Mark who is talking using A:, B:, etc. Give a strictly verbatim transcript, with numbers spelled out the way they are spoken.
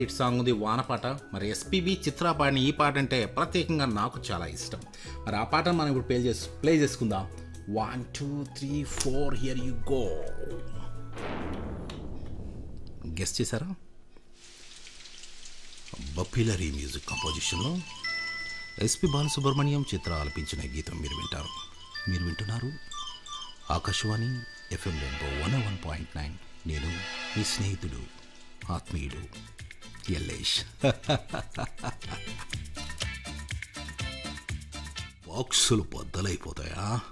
A: Hit song ఉంది వానపాట. మరి SPB చిత్ర పాడిన ఈ పాట అంటే ప్రత్యేకంగా నాకు చాలా ఇష్టం. మరి ఆ పాట మనం ఇప్పుడు ప్లే చేసు ప్లే చేసుకుందాం. One two three four here you go. Guest చేశారా? బప్పిలరీ మ్యూజిక్ కంపోజిషన్లో ఎస్పి బాలసుబ్రహ్మణ్యం చిత్ర ఆలపించిన గీతం మీరు వింటారు. మీరు వింటున్నారు Akashvani FM rainbow one one point nine. నేను మీ స్నేహితుడు ఆత్మీయుడు ఎల్లేష్. బాక్సులు బద్దలైపోతాయా?